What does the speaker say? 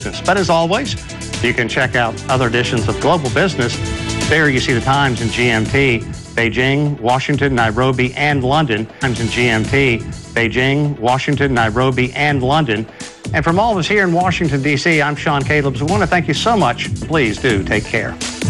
But as always, you can check out other editions of Global Business. There you see the times in GMT, Beijing, Washington, Nairobi, and London. Times in GMT, Beijing, Washington, Nairobi, and London. And from all of us here in Washington, D.C., I'm Sean Calebs. We want to thank you so much. Please do take care.